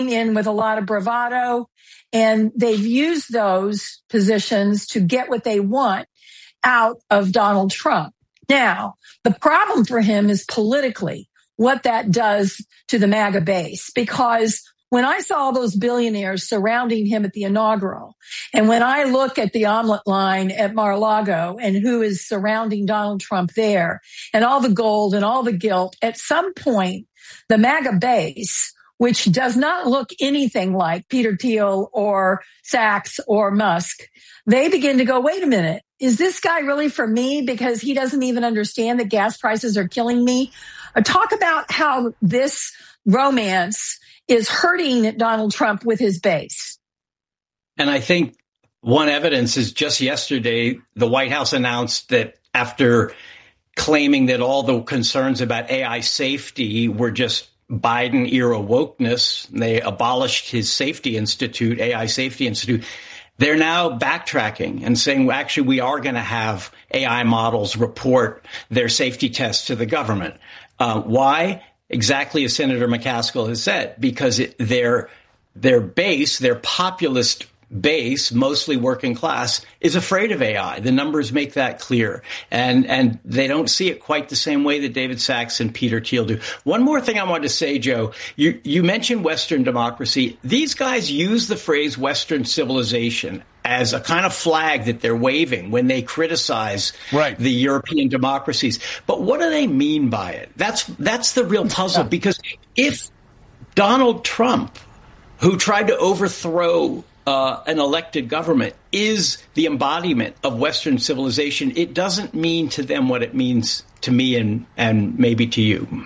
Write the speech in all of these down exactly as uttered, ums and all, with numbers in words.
in with a lot of bravado, and they've used those positions to get what they want out of Donald Trump. Now, the problem for him is politically what that does to the MAGA base, because when I saw those billionaires surrounding him at the inaugural, and when I look at the omelet line at Mar-a-Lago and who is surrounding Donald Trump there, and all the gold and all the guilt, at some point, the MAGA base, which does not look anything like Peter Thiel or Sachs or Musk, they begin to go, wait a minute, is this guy really for me? Because he doesn't even understand that gas prices are killing me. Uh, talk about how this romance is hurting Donald Trump with his base. And I think one evidence is just yesterday, the White House announced that after claiming that all the concerns about A I safety were just Biden era wokeness, they abolished his safety institute, A I Safety Institute. They're now backtracking and saying, well, actually, we are going to have A I models report their safety tests to the government. Uh, why? Exactly as Senator McCaskill has said, because it, their their base, their populist base, mostly working class, is afraid of A I. The numbers make that clear. And and they don't see it quite the same way that David Sachs and Peter Thiel do. One more thing I wanted to say, Joe, you, you mentioned Western democracy. These guys use the phrase Western civilization as a kind of flag that they're waving when they criticize right. the European democracies. But what do they mean by it? That's that's the real puzzle, because if Donald Trump, who tried to overthrow uh, an elected government, is the embodiment of Western civilization, it doesn't mean to them what it means to me and, and maybe to you.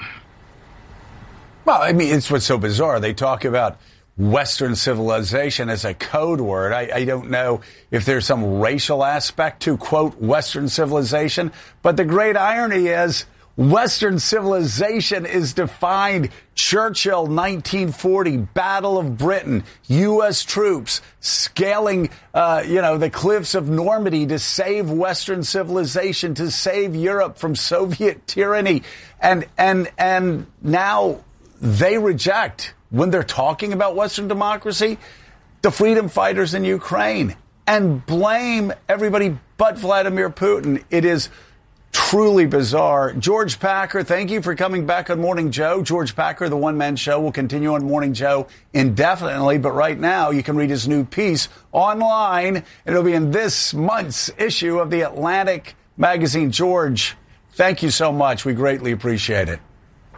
Well, I mean, it's what's so bizarre. They talk about Western civilization as a code word. I, I don't know if there's some racial aspect to, quote, Western civilization. But the great irony is Western civilization is defined Churchill, nineteen forty, Battle of Britain, U S troops scaling, uh, you know, the cliffs of Normandy to save Western civilization, to save Europe from Soviet tyranny. And, and, and now they reject, when they're talking about Western democracy, the freedom fighters in Ukraine, and blame everybody but Vladimir Putin. It is truly bizarre. George Packer, thank you for coming back on Morning Joe. George Packer, the one-man show, will continue on Morning Joe indefinitely, but right now you can read his new piece online. It'll be in this month's issue of the Atlantic magazine. George, thank you so much. We greatly appreciate it.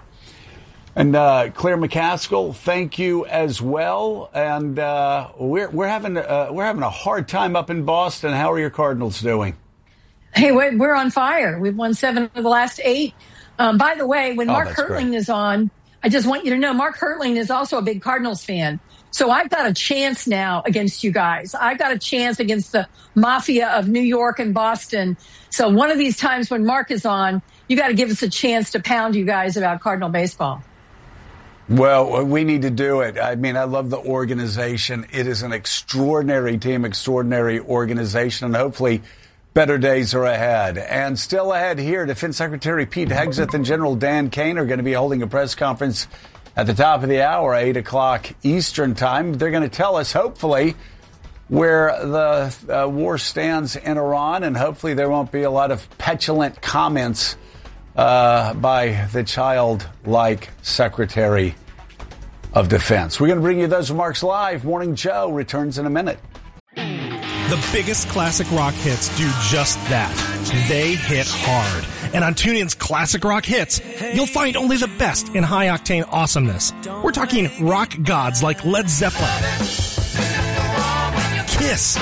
And uh, Claire McCaskill, thank you as well. And uh, we're we're having uh, we're having a hard time up in Boston. How are your Cardinals doing? Hey, we're on fire. We've won seven of the last eight. Um, by the way, when oh, Mark Hertling great. is on, I just want you to know Mark Hertling is also a big Cardinals fan. So I've got a chance now against you guys. I've got a chance against the mafia of New York and Boston. So one of these times when Mark is on, you got to give us a chance to pound you guys about Cardinal baseball. Well, we need to do it. I mean, I love the organization. It is an extraordinary team, extraordinary organization, and hopefully better days are ahead. And still ahead here, Defense Secretary Pete Hegseth and General Dan Cain are going to be holding a press conference at the top of the hour, eight o'clock Eastern time. They're going to tell us, hopefully, where the uh, war stands in Iran, and hopefully there won't be a lot of petulant comments Uh, by the childlike Secretary of Defense. We're going to bring you those remarks live. Morning Joe returns in a minute. The biggest classic rock hits do just that. They hit hard. And on TuneIn's Classic Rock Hits, you'll find only the best in high-octane awesomeness. We're talking rock gods like Led Zeppelin, Kiss,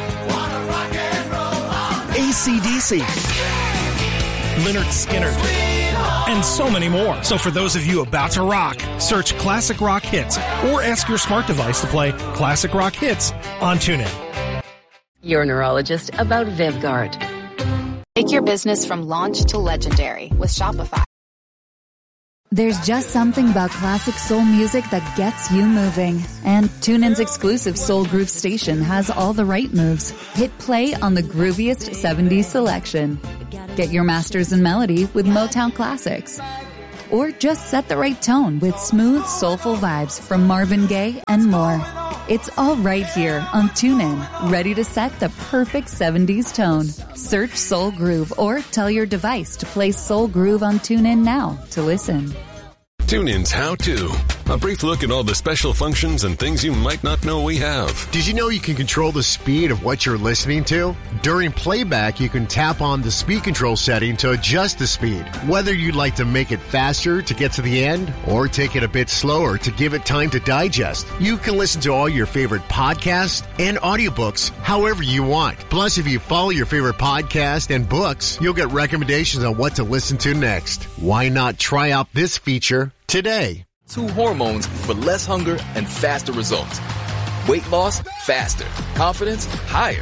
A C D C, Lynyrd Skynyrd, and so many more. So for those of you about to rock, search Classic Rock Hits or ask your smart device to play Classic Rock Hits on TuneIn. Your neurologist about Vyvgart. Take your business from launch to legendary with Shopify. There's just something about classic soul music that gets you moving. And TuneIn's exclusive Soul Groove station has all the right moves. Hit play on the grooviest seventies selection. Get your masters in melody with Motown Classics. or just set the right tone with smooth, soulful vibes from Marvin Gaye and more. It's all right here on TuneIn, ready to set the perfect seventies tone. Search Soul Groove or tell your device to play Soul Groove on TuneIn now to listen. TuneIn's How To. A brief look at all the special functions and things you might not know we have. Did you know you can control the speed of what you're listening to? During playback, you can tap on the speed control setting to adjust the speed. Whether you'd like to make it faster to get to the end or take it a bit slower to give it time to digest, you can listen to all your favorite podcasts and audiobooks however you want. Plus, if you follow your favorite podcast and books, you'll get recommendations on what to listen to next. Why not try out this feature today? Two hormones for less hunger and faster results. Weight loss, faster. Confidence, higher.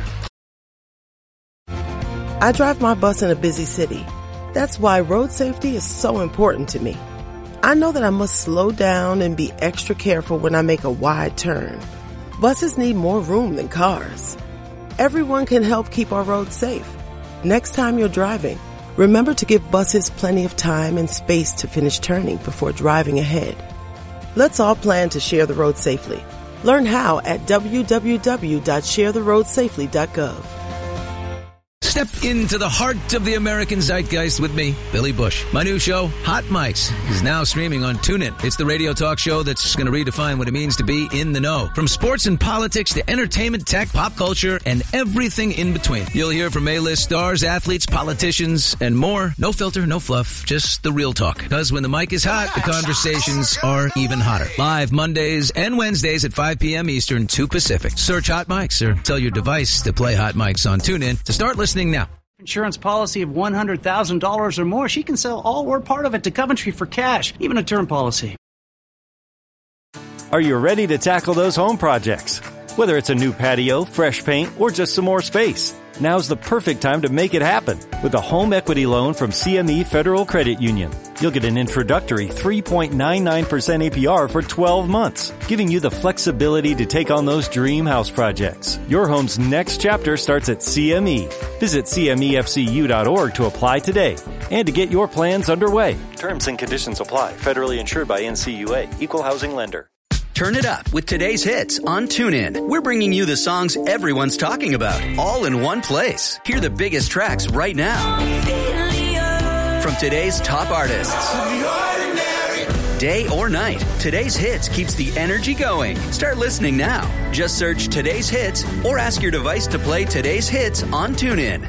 I drive my bus in a busy city. That's why road safety is so important to me. I know that I must slow down and be extra careful when I make a wide turn. Buses need more room than cars. Everyone can help keep our roads safe. Next time you're driving, remember to give buses plenty of time and space to finish turning before driving ahead. Let's all plan to share the road safely. Learn how at w w w dot share the road safely dot gov. Step into the heart of the American zeitgeist with me, Billy Bush. My new show, Hot Mics, is now streaming on TuneIn. It's the radio talk show that's going to redefine what it means to be in the know. From sports and politics to entertainment, tech, pop culture, and everything in between. You'll hear from A-list stars, athletes, politicians, and more. No filter, no fluff, just the real talk. Because when the mic is hot, the conversations are even hotter. Live Mondays and Wednesdays at five p.m. Eastern, two Pacific. Search Hot Mics or tell your device to play Hot Mics on TuneIn to start listening now. Insurance policy of one hundred thousand dollars or more, she can sell all or part of it to Coventry for cash, even a term policy. Are you ready to tackle those home projects? Whether it's a new patio, fresh paint, or just some more space, now's the perfect time to make it happen with a home equity loan from C M E Federal Credit Union. You'll get an introductory three point nine nine percent A P R for twelve months, giving you the flexibility to take on those dream house projects. Your home's next chapter starts at C M E. Visit c m e f c u dot org to apply today and to get your plans underway. Terms and conditions apply. Federally insured by N C U A. Equal housing lender. Turn it up with today's hits on TuneIn. We're bringing you the songs everyone's talking about, all in one place. Hear the biggest tracks right now from today's top artists. Day or night, today's hits keeps the energy going. Start listening now. Just search today's hits or ask your device to play today's hits on TuneIn.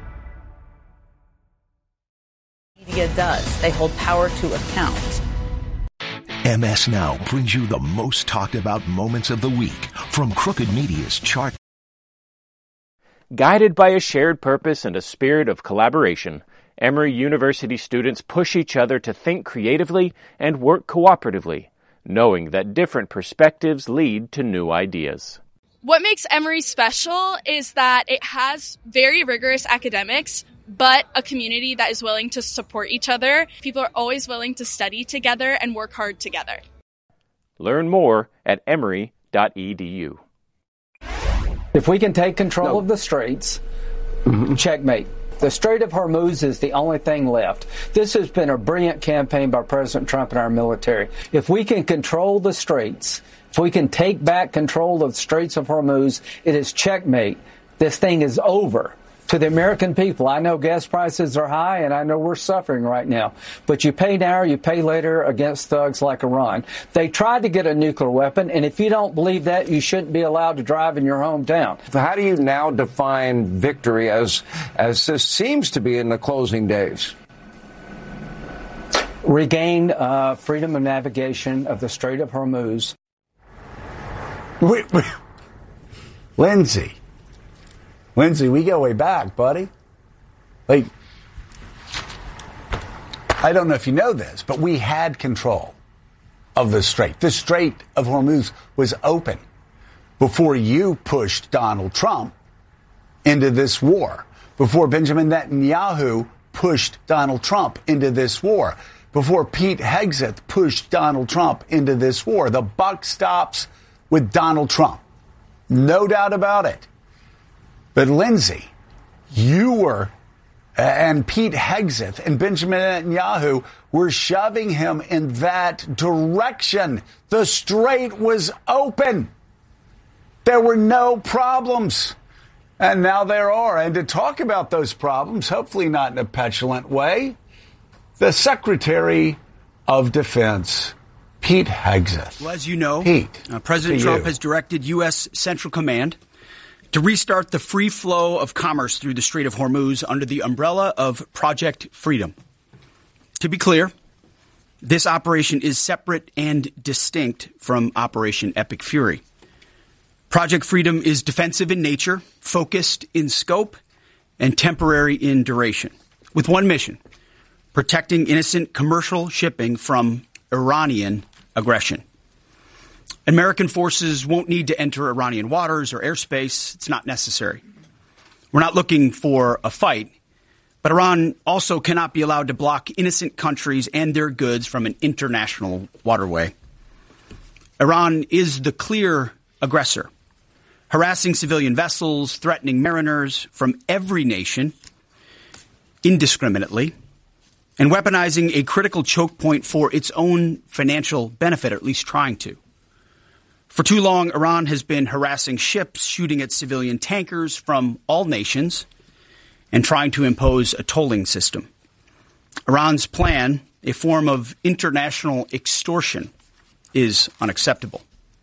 Media does. They hold power to account. M S Now brings you the most talked about moments of the week from Crooked Media's chart. Guided by a shared purpose and a spirit of collaboration, Emory University students push each other to think creatively and work cooperatively, knowing that different perspectives lead to new ideas. What makes Emory special is that it has very rigorous academics, but a community that is willing to support each other. People are always willing to study together and work hard together. Learn more at emory dot e d u. If we can take control no. of the straits, mm-hmm. checkmate. The Strait of Hormuz is the only thing left. This has been a brilliant campaign by President Trump and our military. If we can control the straits, if we can take back control of the Straits of Hormuz, it is checkmate. This thing is over. To the American people, I know gas prices are high, and I know we're suffering right now. But you pay now or you pay later against thugs like Iran. They tried to get a nuclear weapon, and if you don't believe that, you shouldn't be allowed to drive in your hometown. How do you now define victory as, as this seems to be in the closing days? Regain uh, freedom of navigation of the Strait of Hormuz. Wait, wait. Lindsay. Lindsay, we go way back, buddy. Like, I don't know if you know this, but we had control of the strait. The Strait of Hormuz was open before you pushed Donald Trump into this war, before Benjamin Netanyahu pushed Donald Trump into this war, before Pete Hegseth pushed Donald Trump into this war. The buck stops with Donald Trump. No doubt about it. But Lindsay, you were and Pete Hegseth and Benjamin Netanyahu were shoving him in that direction. The strait was open. There were no problems. And now there are. And to talk about those problems, hopefully not in a petulant way, the Secretary of Defense, Pete Hegseth. Well, as you know, Pete, uh, President Trump you. has directed U S. Central Command to restart the free flow of commerce through the Strait of Hormuz under the umbrella of Project Freedom. To be clear, this operation is separate and distinct from Operation Epic Fury. Project Freedom is defensive in nature, focused in scope, and temporary in duration, with one mission: protecting innocent commercial shipping from Iranian aggression. American forces won't need to enter Iranian waters or airspace. It's not necessary. We're not looking for a fight, but Iran also cannot be allowed to block innocent countries and their goods from an international waterway. Iran is the clear aggressor, harassing civilian vessels, threatening mariners from every nation indiscriminately, and weaponizing a critical choke point for its own financial benefit, or at least trying to. For too long, Iran has been harassing ships, shooting at civilian tankers from all nations, and trying to impose a tolling system. Iran's plan, a form of international extortion, is unacceptable.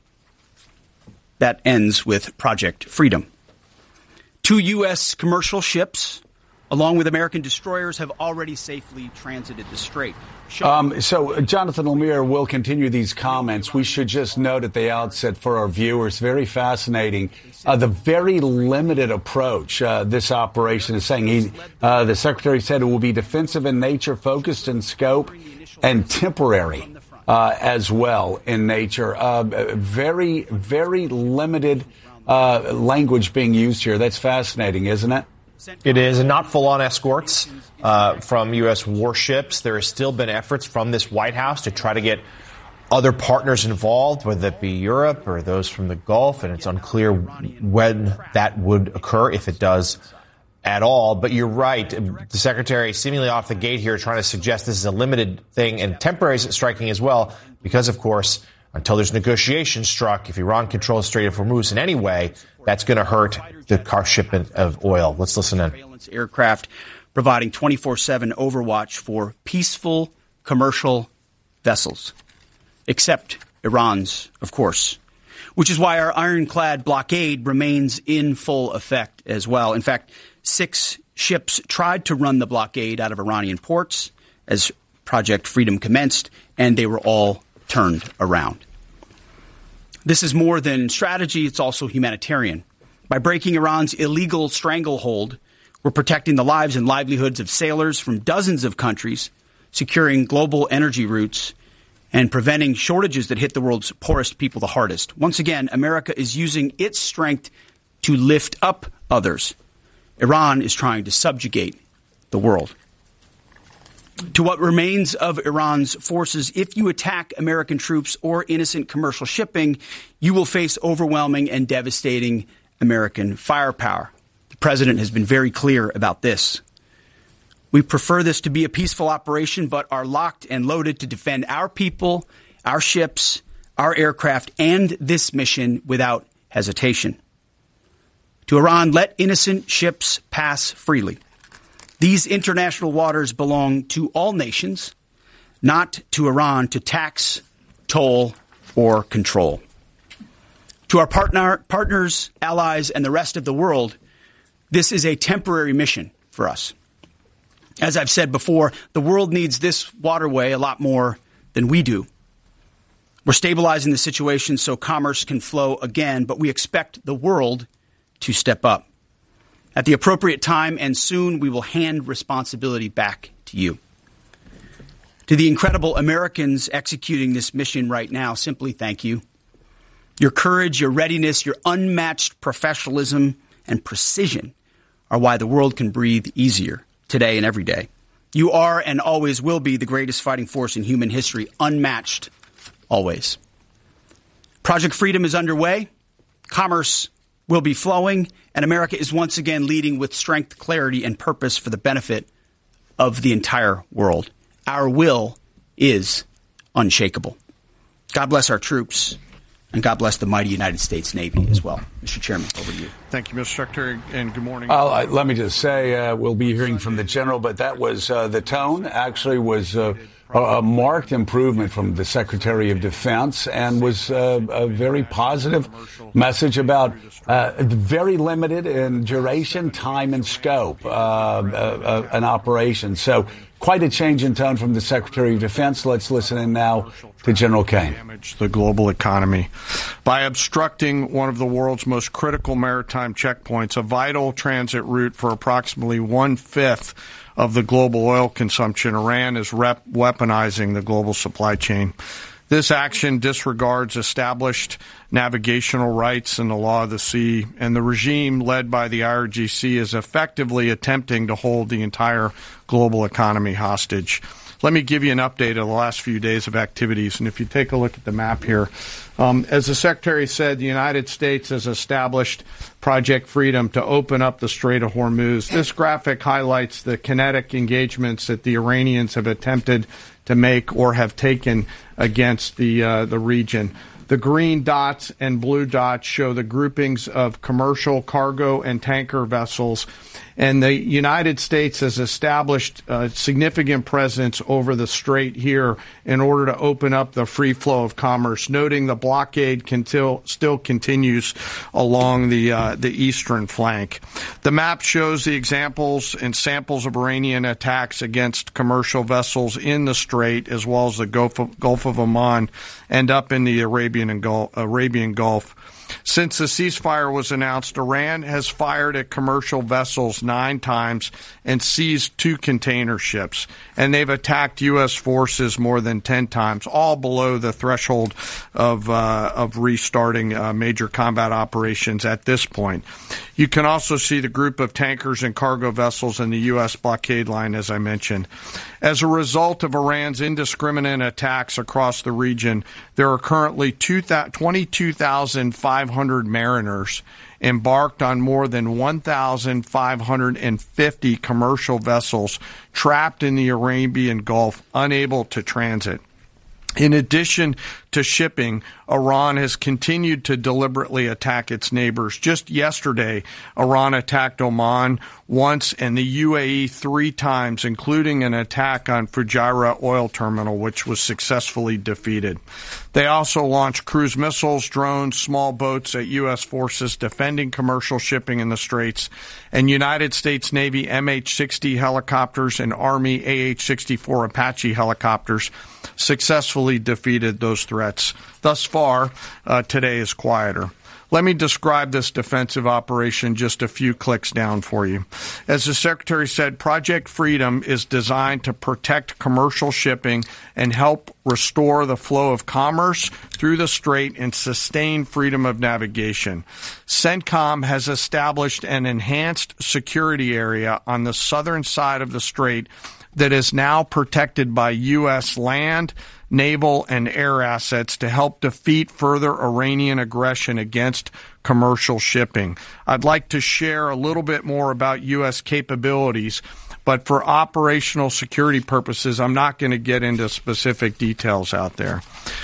That ends with Project Freedom. Two U S commercial ships, along with American destroyers, have already safely transited the strait. Um, so, Jonathan Lemire will continue these comments. We should just note at the outset for our viewers, very fascinating, uh, the very limited approach uh, this operation is saying. He, uh, the Secretary said it will be defensive in nature, focused in scope, and temporary uh, as well in nature. Uh, very, very limited uh, language being used here. That's fascinating, isn't it? It is, and not full-on escorts uh, from U S warships. There has still been efforts from this White House to try to get other partners involved, whether it be Europe or those from the Gulf, and it's unclear when that would occur, if it does at all. But you're right. The Secretary seemingly off the gate here trying to suggest this is a limited thing and temporary striking as well, because, of course, until there's negotiations struck, if Iran controls the Strait of Hormuz in any way, that's going to hurt the car shipment of oil. Let's listen in. Aircraft providing twenty-four seven overwatch for peaceful commercial vessels, except Iran's, of course, which is why our ironclad blockade remains in full effect as well. In fact, six ships tried to run the blockade out of Iranian ports as Project Freedom commenced, and they were all turned around. This is more than strategy, it's also humanitarian. By breaking Iran's illegal stranglehold, we're protecting the lives and livelihoods of sailors from dozens of countries, securing global energy routes, and preventing shortages that hit the world's poorest people the hardest. Once again, America is using its strength to lift up others. Iran is trying to subjugate the world. To what remains of Iran's forces, if you attack American troops or innocent commercial shipping, you will face overwhelming and devastating American firepower. The president has been very clear about this. We prefer this to be a peaceful operation, but are locked and loaded to defend our people, our ships, our aircraft, and this mission without hesitation. To Iran, let innocent ships pass freely. These international waters belong to all nations, not to Iran to tax, toll, or control. To our partner, partners, allies, and the rest of the world, this is a temporary mission for us. As I've said before, the world needs this waterway a lot more than we do. We're stabilizing the situation so commerce can flow again, but we expect the world to step up. At the appropriate time and soon, we will hand responsibility back to you. To the incredible Americans executing this mission right now, simply thank you. Your courage, your readiness, your unmatched professionalism and precision are why the world can breathe easier today and every day. You are and always will be the greatest fighting force in human history, unmatched always. Project Freedom is underway. Commerce will be flowing, and America is once again leading with strength, clarity, and purpose for the benefit of the entire world. Our will is unshakable. God bless our troops, and God bless the mighty United States Navy as well. Mister Chairman, over to you. Thank you, Mister Secretary, and good morning. Uh, let me just say, uh, we'll be hearing from the general, but that was uh, the tone actually was uh, a, a marked improvement from the Secretary of Defense, and was uh, a very positive message about uh, very limited in duration, time, and scope uh, uh, an operation. So quite a change in tone from the Secretary of Defense. Let's listen in now to General Kane. Damage the global economy by obstructing one of the world's most critical maritime checkpoints, a vital transit route for approximately one-fifth of the global oil consumption. Iran is rep- weaponizing the global supply chain. This action disregards established navigational rights and the law of the sea, and the regime led by the I R G C is effectively attempting to hold the entire global economy hostage. Let me give you an update of the last few days of activities, and if you take a look at the map here, um, as the Secretary said, the United States has established Project Freedom to open up the Strait of Hormuz. This graphic highlights the kinetic engagements that the Iranians have attempted to make or have taken against the uh, the region. The green dots and blue dots show the groupings of commercial, cargo, and tanker vessels. And the United States has established a significant presence over the strait here in order to open up the free flow of commerce, noting the blockade still, still continues along the uh, the eastern flank. The map shows the examples and samples of Iranian attacks against commercial vessels in the strait, as well as the Gulf of, Gulf of Oman and up in the Arabian, and Gulf, Arabian Gulf. Since the ceasefire was announced, Iran has fired at commercial vessels nine times and seized two container ships, and they've attacked U S forces more than ten times, all below the threshold of uh, of restarting uh, major combat operations at this point. You can also see the group of tankers and cargo vessels in the U S blockade line, as I mentioned. As a result of Iran's indiscriminate attacks across the region, there are currently twenty-two thousand five hundred mariners embarked on more than one thousand five hundred fifty commercial vessels trapped in the Arabian Gulf, unable to transit. In addition to shipping, Iran has continued to deliberately attack its neighbors. Just yesterday, Iran attacked Oman once and the U A E three times, including an attack on Fujairah oil terminal, which was successfully defeated. They also launched cruise missiles, drones, small boats at U S forces defending commercial shipping in the Straits, and United States Navy M H sixty helicopters and Army A H sixty-four Apache helicopters successfully defeated those threats. Thus far, uh, today is quieter. Let me describe this defensive operation just a few clicks down for you. As the Secretary said, Project Freedom is designed to protect commercial shipping and help restore the flow of commerce through the strait and sustain freedom of navigation. CENTCOM has established an enhanced security area on the southern side of the strait that is now protected by U S land, naval, and air assets to help defeat further Iranian aggression against commercial shipping. I'd like to share a little bit more about U S capabilities, but for operational security purposes, I'm not going to get into specific details out there.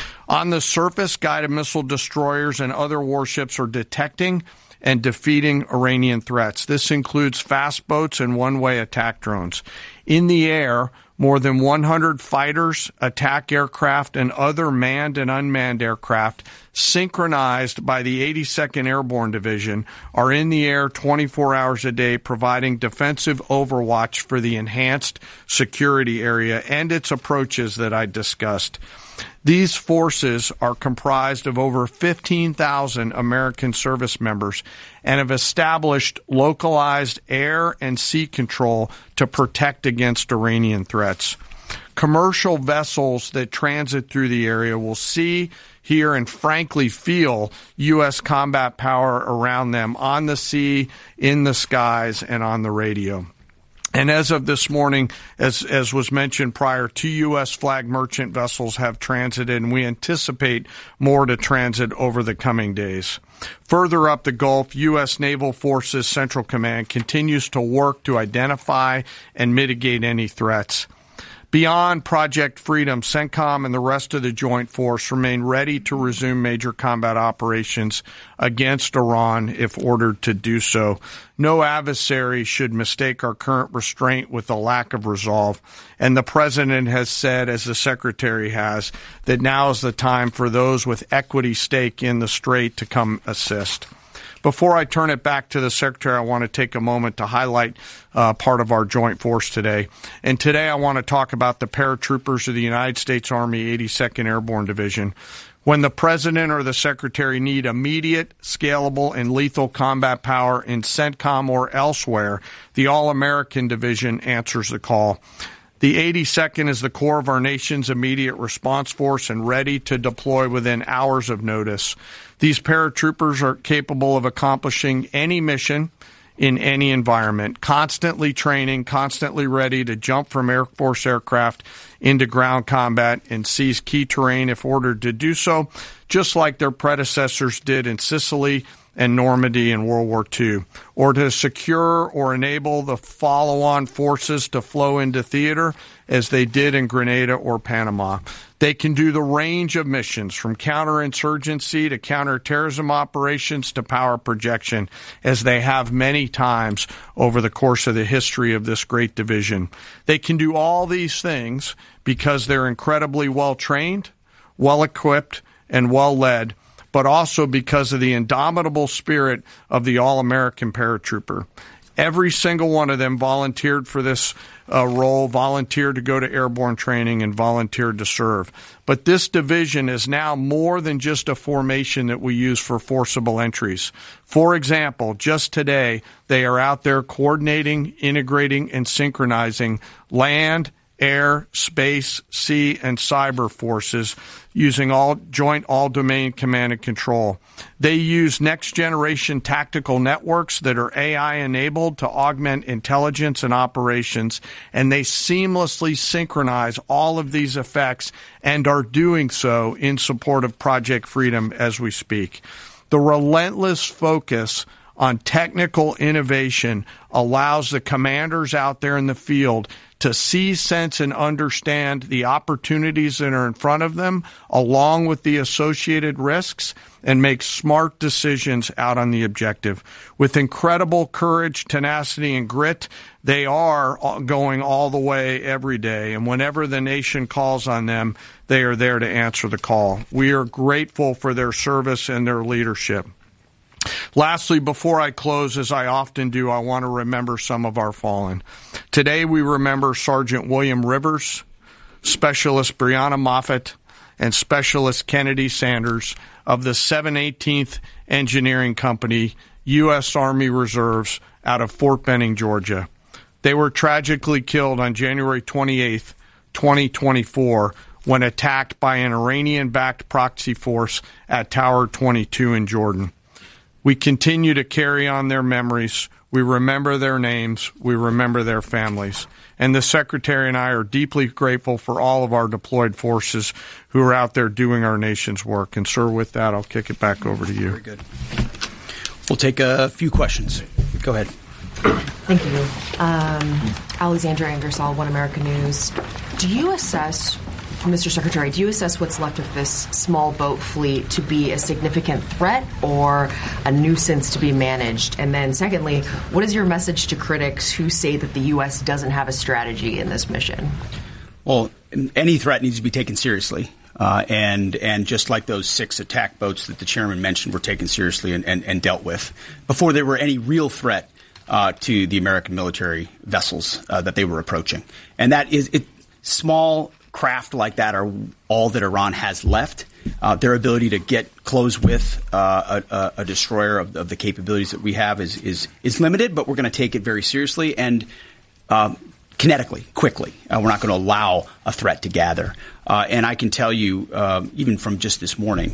On the surface, guided missile destroyers and other warships are detecting and defeating Iranian threats. This includes fast boats and one-way attack drones. In the air, more than one hundred fighters, attack aircraft, and other manned and unmanned aircraft synchronized by the eighty-second Airborne Division are in the air twenty-four hours a day, providing defensive overwatch for the enhanced security area and its approaches that I discussed. These forces are comprised of over fifteen thousand American service members and have established localized air and sea control to protect against Iranian threats. Commercial vessels that transit through the area will see, hear, and frankly feel U S combat power around them on the sea, in the skies, and on the radio. And as of this morning, as as was mentioned prior, two U S flag merchant vessels have transited, and we anticipate more to transit over the coming days. Further up the Gulf, U S Naval Forces Central Command continues to work to identify and mitigate any threats. Beyond Project Freedom, CENTCOM and the rest of the Joint Force remain ready to resume major combat operations against Iran if ordered to do so. No adversary should mistake our current restraint with a lack of resolve. And the President has said, as the Secretary has, that now is the time for those with equity stake in the strait to come assist. Before I turn it back to the Secretary, I want to take a moment to highlight uh, part of our joint force today. And today I want to talk about the paratroopers of the United States Army eighty-second Airborne Division. When the President or the Secretary need immediate, scalable, and lethal combat power in CENTCOM or elsewhere, the All-American Division answers the call. The eighty-second is the core of our nation's immediate response force and ready to deploy within hours of notice. These paratroopers are capable of accomplishing any mission in any environment, constantly training, constantly ready to jump from Air Force aircraft into ground combat and seize key terrain if ordered to do so, just like their predecessors did in Sicily and Normandy in World War Two, or to secure or enable the follow-on forces to flow into theater as they did in Grenada or Panama. They can do the range of missions from counterinsurgency to counterterrorism operations to power projection, as they have many times over the course of the history of this great division. They can do all these things because they're incredibly well-trained, well-equipped, and well-led, but also because of the indomitable spirit of the All-American paratrooper. Every single one of them volunteered for this uh, role, volunteered to go to airborne training, and volunteered to serve. But this division is now more than just a formation that we use for forcible entries. For example, just today, they are out there coordinating, integrating, and synchronizing land, air, space, sea, and cyber forces using all joint all-domain command and control. They use next-generation tactical networks that are A I-enabled to augment intelligence and operations, and they seamlessly synchronize all of these effects and are doing so in support of Project Freedom as we speak. The relentless focus on technical innovation allows the commanders out there in the field to see, sense, and understand the opportunities that are in front of them, along with the associated risks, and make smart decisions out on the objective. With incredible courage, tenacity, and grit, they are going all the way every day. And whenever the nation calls on them, they are there to answer the call. We are grateful for their service and their leadership. Lastly, before I close, as I often do, I want to remember some of our fallen. Today we remember Sergeant William Rivers, Specialist Brianna Moffett, and Specialist Kennedy Sanders of the seven eighteenth Engineering Company, U S Army Reserves, out of Fort Benning, Georgia. They were tragically killed on January twenty-eighth, twenty twenty-four, when attacked by an Iranian-backed proxy force at Tower twenty-two in Jordan. We continue to carry on their memories. We remember their names. We remember their families. And the Secretary and I are deeply grateful for all of our deployed forces who are out there doing our nation's work. And, sir, with that, I'll kick it back over to you. Very good. We'll take a few questions. Go ahead. Thank you. Um, Alexandra Ingersoll, One America News. Do you assess, Mister Secretary, do you assess what's left of this small boat fleet to be a significant threat or a nuisance to be managed? And then secondly, what is your message to critics who say that the U S doesn't have a strategy in this mission? Well, any threat needs to be taken seriously. Uh, and and just like those six attack boats that the chairman mentioned were taken seriously and, and, and dealt with before there were any real threat uh, to the American military vessels uh, that they were approaching. And that is it, small craft like that are all that Iran has left. Uh, their ability to get close with uh, a, a destroyer of, of the capabilities that we have is is, is limited, but we're going to take it very seriously and uh, kinetically, quickly. Uh, we're not going to allow a threat to gather. Uh, and I can tell you, uh, even from just this morning,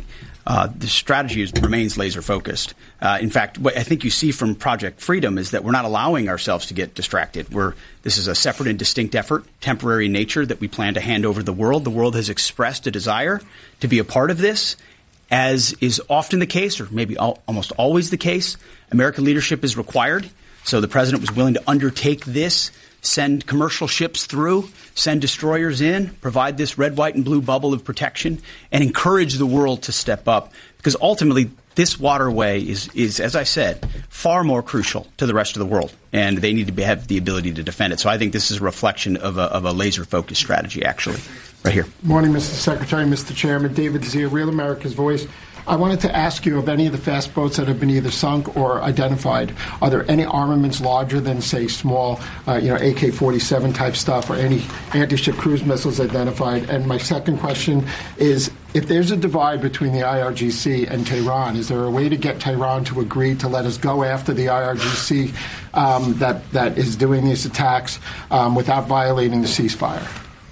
Uh, the strategy is, remains laser-focused. Uh, in fact, what I think you see from Project Freedom is that we're not allowing ourselves to get distracted. We're, this is a separate and distinct effort, temporary in nature, that we plan to hand over to the world. The world has expressed a desire to be a part of this. As is often the case, or maybe al- almost always the case, American leadership is required. So the president was willing to undertake this, send commercial ships through, send destroyers in, provide this red, white, and blue bubble of protection, and encourage the world to step up. Because ultimately, this waterway is, is, as I said, far more crucial to the rest of the world, and they need to be, have the ability to defend it. So I think this is a reflection of a, of a laser-focused strategy, actually. Right here. Morning, Mister Secretary, Mister Chairman. David Zia, Real America's Voice. I wanted to ask you, of any of the fast boats that have been either sunk or identified, are there any armaments larger than, say, small, uh, you know, A K forty-seven type stuff, or any anti-ship cruise missiles identified? And my second question is, if there's a divide between the I R G C and Tehran, is there a way to get Tehran to agree to let us go after the I R G C um, that, that is doing these attacks um, without violating the ceasefire?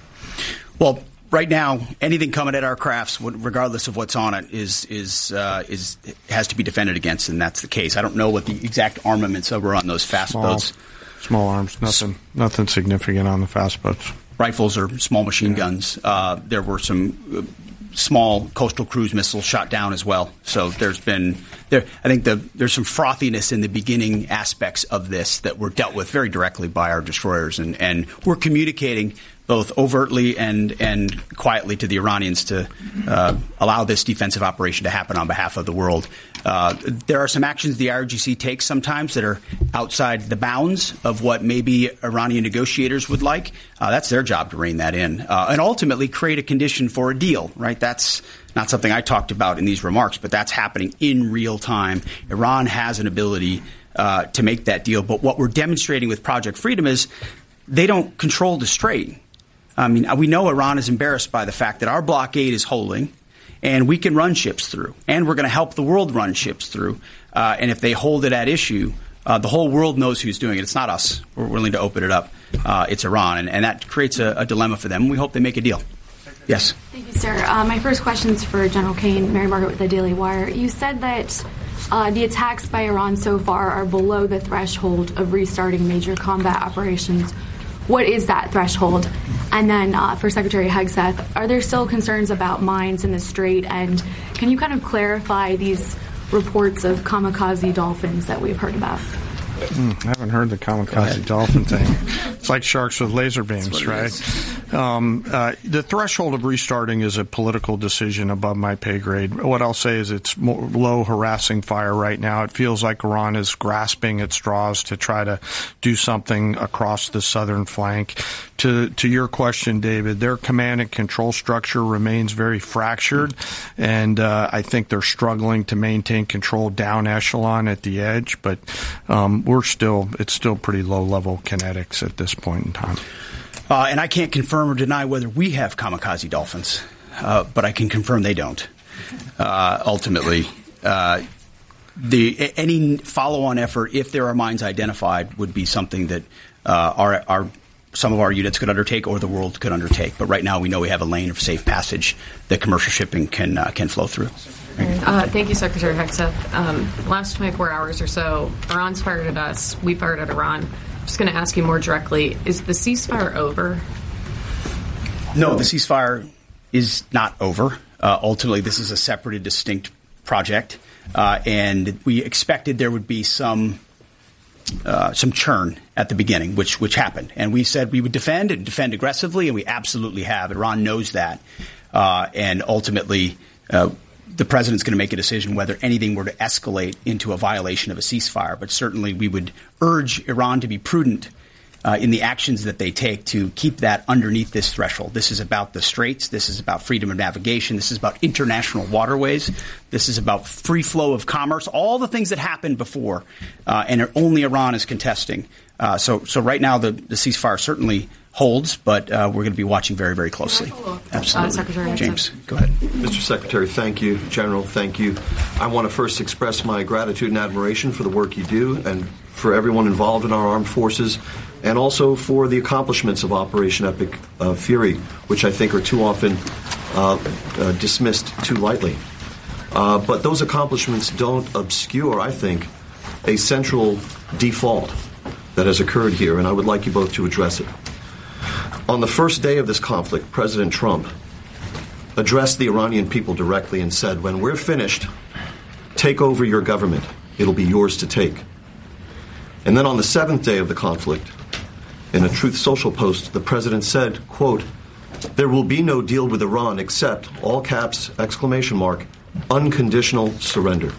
Well, right now, anything coming at our crafts, regardless of what's on it, is is uh, is has to be defended against, and that's the case. I don't know what the exact armaments were on those fast small, boats. Small arms, nothing, S- nothing significant on the fast boats. Rifles or small machine yeah. guns. Uh, there were some uh, small coastal cruise missiles shot down as well. So there's been there. I think the, there's some frothiness in the beginning aspects of this that were dealt with very directly by our destroyers, and and we're communicating both overtly and and quietly to the Iranians to uh, allow this defensive operation to happen on behalf of the world. Uh, there are some actions the I R G C takes sometimes that are outside the bounds of what maybe Iranian negotiators would like. Uh, that's their job to rein that in uh, and ultimately create a condition for a deal, right? That's not something I talked about in these remarks, but that's happening in real time. Iran has an ability uh, to make that deal. But what we're demonstrating with Project Freedom is they don't control the strait. I mean, we know Iran is embarrassed by the fact that our blockade is holding, and we can run ships through, and we're going to help the world run ships through. Uh, and if they hold it at issue, uh, the whole world knows who's doing it. It's not us. We're willing to open it up. Uh, it's Iran, and, and that creates a, a dilemma for them. We hope they make a deal. Yes. Thank you, sir. Uh, my first question is for General Kane, Mary Margaret with the Daily Wire. You said that uh, the attacks by Iran so far are below the threshold of restarting major combat operations. What is that threshold? And then uh, for Secretary Hegseth, are there still concerns about mines in the Strait? And can you kind of clarify these reports of kamikaze dolphins that we've heard about? Mm, I haven't heard the kamikaze dolphin thing. It's like sharks with laser beams, right? Um, uh, the threshold of restarting is a political decision above my pay grade. What I'll say is it's more low harassing fire right now. It feels like Iran is grasping at straws to try to do something across the southern flank. To to your question, David, their command and control structure remains very fractured, and uh, I think they're struggling to maintain control down echelon at the edge. But um, we're still it's still pretty low level kinetics at this point in time. Uh, and I can't confirm or deny whether we have kamikaze dolphins, uh, but I can confirm they don't. Uh, ultimately, uh, the any follow-on effort, if there are mines identified, would be something that uh, our our some of our units could undertake or the world could undertake. But right now we know we have a lane of safe passage that commercial shipping can uh, can flow through. Uh, thank you, Secretary Hegseth. Um, last twenty-four hours or so, Iran's fired at us. We fired at Iran. I'm just going to ask you more directly. Is the ceasefire over? No, the ceasefire is not over. Uh, ultimately, this is a separate and distinct project. Uh, and we expected there would be some Uh, some churn at the beginning, which which happened. And we said we would defend and defend aggressively, and we absolutely have. Iran knows that. Uh, and ultimately, uh, the president's going to make a decision whether anything were to escalate into a violation of a ceasefire. But certainly we would urge Iran to be prudent uh, in the actions that they take to keep that underneath this threshold. This is about the straits. This is about freedom of navigation. This is about international waterways. This is about free flow of commerce, all the things that happened before, uh, and only Iran is contesting. Uh, so, so right now the, the ceasefire certainly holds, but uh, we're going to be watching very, very closely. Absolutely. Uh, Secretary James, go ahead. Mister Secretary, thank you. General, thank you. I want to first express my gratitude and admiration for the work you do and for everyone involved in our armed forces, and also for the accomplishments of Operation Epic uh, Fury, which I think are too often uh, uh, dismissed too lightly. Uh, but those accomplishments don't obscure, I think, a central default that has occurred here, and I would like you both to address it. On the first day of this conflict, President Trump addressed the Iranian people directly and said, when we're finished, take over your government. It'll be yours to take. And then on the seventh day of the conflict, in a Truth Social post, the president said, quote, there will be no deal with Iran except, all caps, exclamation mark, unconditional surrender.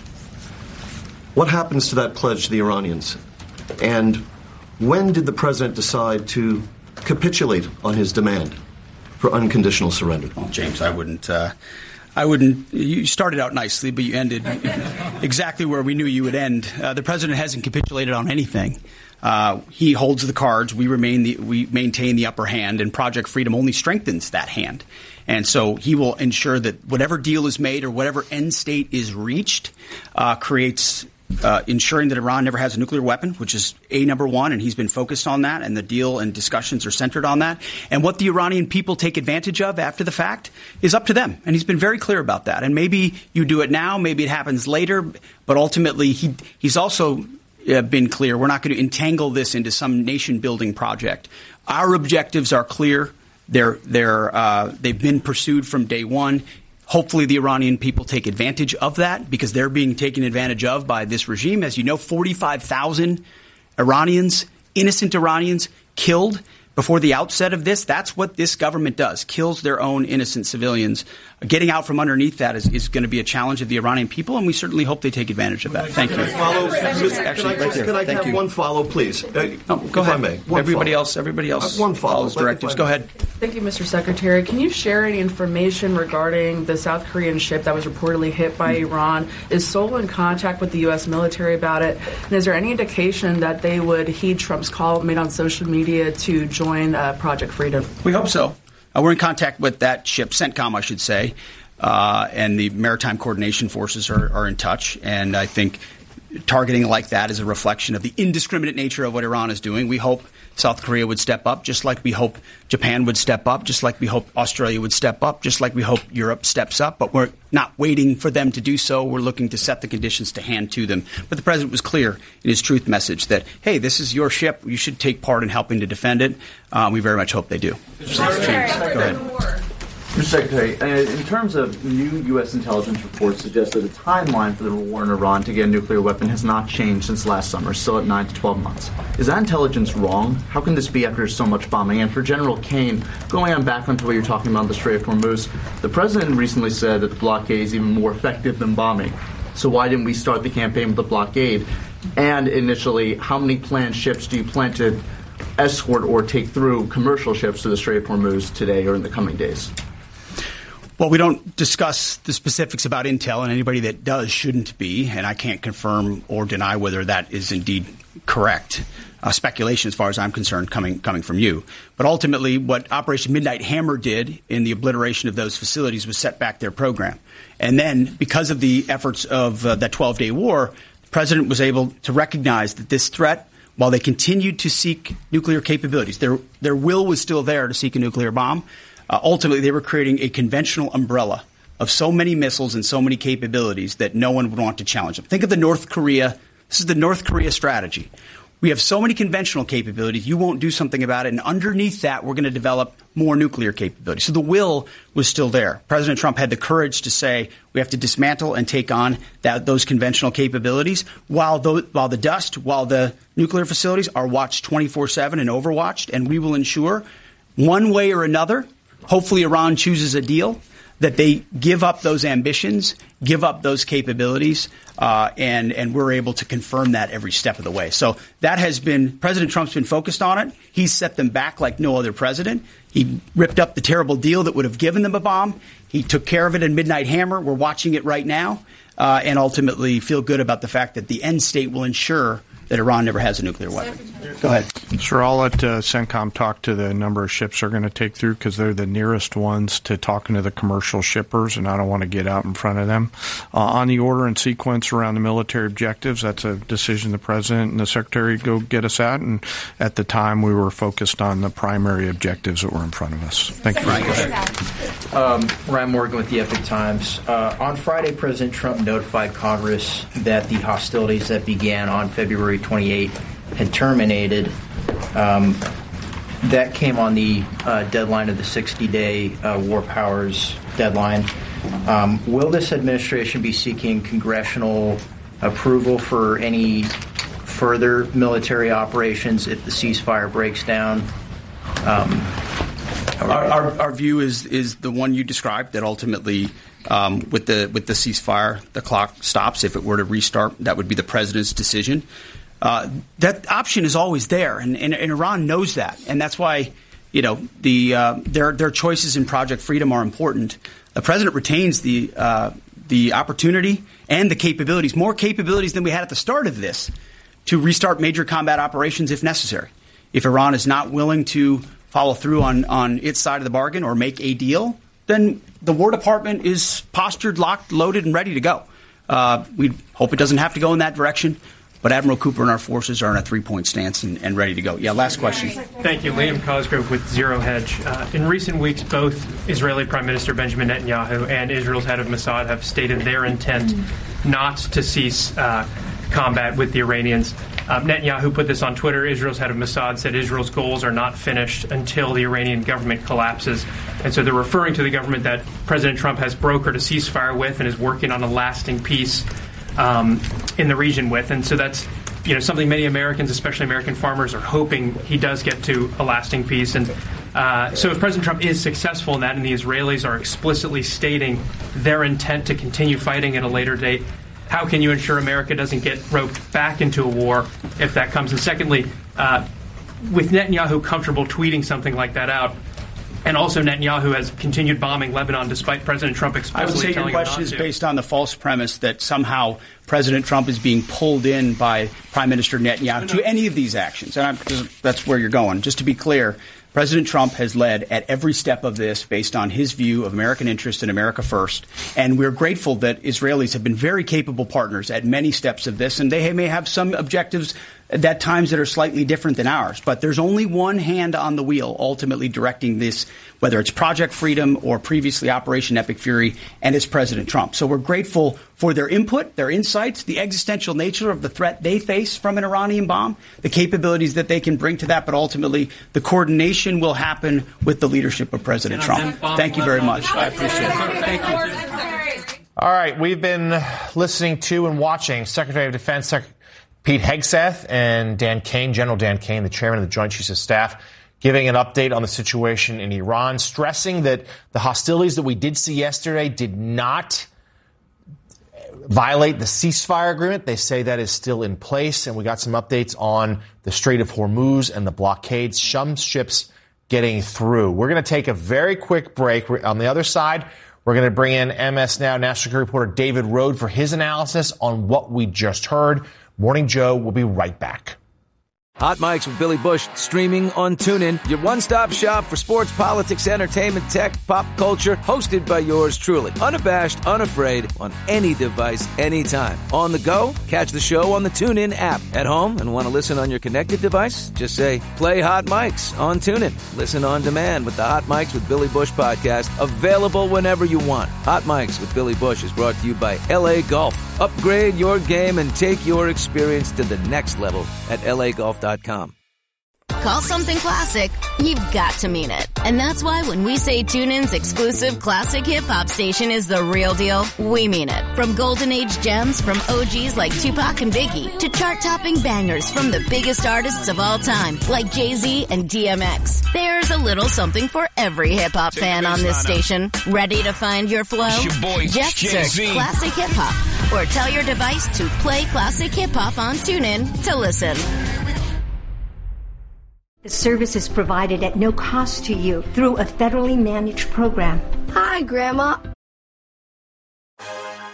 What happens to that pledge to the Iranians? And when did the president decide to capitulate on his demand for unconditional surrender? Well, James, I wouldn't. Uh, I wouldn't. You started out nicely, but you ended exactly where we knew you would end. Uh, the president hasn't capitulated on anything. Uh, he holds the cards. We remain the, we maintain the upper hand, and Project Freedom only strengthens that hand. And so he will ensure that whatever deal is made or whatever end state is reached uh, creates uh, ensuring that Iran never has a nuclear weapon, which is a number one, and he's been focused on that, and the deal and discussions are centered on that. And what the Iranian people take advantage of after the fact is up to them, and he's been very clear about that. And maybe you do it now, maybe it happens later, but ultimately he he's also uh, been clear. We're not going to entangle this into some nation-building project. Our objectives are clear. They're they're uh, they've been pursued from day one. Hopefully the Iranian people take advantage of that because they're being taken advantage of by this regime. As you know, forty-five thousand Iranians, innocent Iranians, killed before the outset of this. That's what this government does, kills their own innocent civilians. Getting out from underneath that is, is going to be a challenge of the Iranian people, and we certainly hope they take advantage of that. Thank you. Follow, Actually, can I, just, right can I Thank have you. one follow, please? Uh, oh, go if ahead. I may. One everybody follow. else, everybody else Uh, one follow, follows directives. Go ahead. Thank you, Mister Secretary. Can you share any information regarding the South Korean ship that was reportedly hit by Iran? Is Seoul in contact with the U S military about it? And is there any indication that they would heed Trump's call made on social media to join uh, Project Freedom? We hope so. Uh, we're in contact with that ship, CENTCOM, I should say, uh, and the Maritime Coordination Forces are, are in touch. And I think targeting like that is a reflection of the indiscriminate nature of what Iran is doing. We hope South Korea would step up, just like we hope Japan would step up, just like we hope Australia would step up, just like we hope Europe steps up. But we're not waiting for them to do so. We're looking to set the conditions to hand to them. But the president was clear in his truth message that, hey, this is your ship. You should take part in helping to defend it. Uh, we very much hope they do. So, James, go ahead. Mister Secretary, uh, in terms of new U S intelligence reports suggest that the timeline for the war in Iran to get a nuclear weapon has not changed since last summer, still at nine to twelve months. Is that intelligence wrong? How can this be after so much bombing? And for General Kane, going on back onto what you're talking about, the Strait of Hormuz, the president recently said that the blockade is even more effective than bombing. So why didn't we start the campaign with the blockade? And initially, how many planned ships do you plan to escort or take through commercial ships to the Strait of Hormuz today or in the coming days? Well, we don't discuss the specifics about intel, and anybody that does shouldn't be, and I can't confirm or deny whether that is indeed correct. Uh, speculation, as far as I'm concerned, coming coming from you. But ultimately, what Operation Midnight Hammer did in the obliteration of those facilities was set back their program. And then, because of the efforts of uh, that twelve-day war, the president was able to recognize that this threat, while they continued to seek nuclear capabilities, their their will was still there to seek a nuclear bomb. Uh, ultimately, they were creating a conventional umbrella of so many missiles and so many capabilities that no one would want to challenge them. Think of the North Korea. This is the North Korea strategy. We have so many conventional capabilities, you won't do something about it. And underneath that, we're going to develop more nuclear capability. So the will was still there. President Trump had the courage to say we have to dismantle and take on that, those conventional capabilities while the, while the dust, while the nuclear facilities are watched twenty-four seven and overwatched. And we will ensure one way or another, hopefully Iran chooses a deal, that they give up those ambitions, give up those capabilities, uh, and, and we're able to confirm that every step of the way. So that has been – President Trump's been focused on it. He's set them back like no other president. He ripped up the terrible deal that would have given them a bomb. He took care of it in Midnight Hammer. We're watching it right now, uh, and ultimately feel good about the fact that the end state will ensure that Iran never has a nuclear weapon. Go ahead. Sir, I'll let uh, CENTCOM talk to the number of ships they're going to take through because they're the nearest ones to talking to the commercial shippers, and I don't want to get out in front of them. Uh, on the order and sequence around the military objectives, that's a decision the President and the Secretary go get us at, and at the time we were focused on the primary objectives that were in front of us. Thank you. Ryan, go ahead. Um, Ryan Morgan with the Epic Times. Uh, on Friday, President Trump notified Congress that the hostilities that began on February twenty-eighth had terminated. Um, that came on the uh, deadline of the sixty-day uh, War Powers deadline. Um, will this administration be seeking congressional approval for any further military operations if the ceasefire breaks down? Um, our, our, our view is is the one you described, that ultimately um, with the with the ceasefire, the clock stops. If it were to restart, that would be the president's decision. Uh, that option is always there, and, and, and Iran knows that, and that's why, you know, the uh, their their choices in Project Freedom are important. The president retains the uh, the opportunity and the capabilities, more capabilities than we had at the start of this, to restart major combat operations if necessary. If Iran is not willing to follow through on, on its side of the bargain or make a deal, then the War Department is postured, locked, loaded, and ready to go. Uh, we hope it doesn't have to go in that direction. But Admiral Cooper and our forces are in a three-point stance and, and ready to go. Yeah, last question. Thank you. Liam Cosgrove with Zero Hedge. Uh, in recent weeks, both Israeli Prime Minister Benjamin Netanyahu and Israel's head of Mossad have stated their intent not to cease uh, combat with the Iranians. Uh, Netanyahu put this on Twitter. Israel's head of Mossad said Israel's goals are not finished until the Iranian government collapses. And so they're referring to the government that President Trump has brokered a ceasefire with and is working on a lasting peace Um, in the region with. And so that's, you know, something many Americans, especially American farmers, are hoping he does get to a lasting peace. And uh, so if President Trump is successful in that and the Israelis are explicitly stating their intent to continue fighting at a later date, how can you ensure America doesn't get roped back into a war if that comes? And secondly, uh, with Netanyahu comfortable tweeting something like that out, and also Netanyahu has continued bombing Lebanon despite President Trump explicitly I would say telling your him question not is to. based on the false premise that somehow President Trump is being pulled in by Prime Minister Netanyahu to any of these actions. And I'm, that's where you're going. Just to be clear, President Trump has led at every step of this based on his view of American interest and America first. And we're grateful that Israelis have been very capable partners at many steps of this. And they may have some objectives at times that are slightly different than ours. But there's only one hand on the wheel ultimately directing this, whether it's Project Freedom or previously Operation Epic Fury, and it's President Trump. So we're grateful for their input, their insights, the existential nature of the threat they face from an Iranian bomb, the capabilities that they can bring to that. But ultimately, the coordination will happen with the leadership of President Trump. Thank you very much. I appreciate it. Thank you. All right. We've been listening to and watching Secretary of Defense Sec- Pete Hegseth and Dan Kane, General Dan Kane, the chairman of the Joint Chiefs of Staff, giving an update on the situation in Iran, stressing that the hostilities that we did see yesterday did not violate the ceasefire agreement. They say that is still in place. And we got some updates on the Strait of Hormuz and the blockades, some ships getting through. We're going to take a very quick break. On the other side, we're going to bring in M S Now national security reporter David Rode for his analysis on what we just heard. Morning Joe will be right back. Hot Mics with Billy Bush, streaming on TuneIn, your one-stop shop for sports, politics, entertainment, tech, pop culture, hosted by yours truly. Unabashed, unafraid, on any device, anytime. On the go? Catch the show on the TuneIn app. At home and want to listen on your connected device? Just say, play Hot Mics on TuneIn. Listen on demand with the Hot Mics with Billy Bush podcast, available whenever you want. Hot Mics with Billy Bush is brought to you by L A Golf. Upgrade your game and take your experience to the next level at L A golf dot com. Call something classic, you've got to mean it. And that's why when we say TuneIn's exclusive classic hip-hop station is the real deal, we mean it. From golden age gems from O Gs like Tupac and Biggie to chart-topping bangers from the biggest artists of all time like Jay-Z and D M X. There's a little something for every hip-hop fan on this station. Ready to find your flow? Your boy, Just search Jay-Z. Classic Hip-Hop or tell your device to play Classic Hip-Hop on TuneIn to listen. The service is provided at no cost to you through a federally managed program. Hi, Grandma.